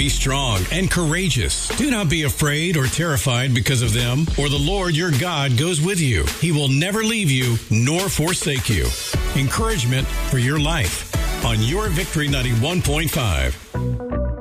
Be strong and courageous. Do not be afraid or terrified because of them, for the Lord your God goes with you. He will never leave you nor forsake you. Encouragement for your life on Your Victory 91.5.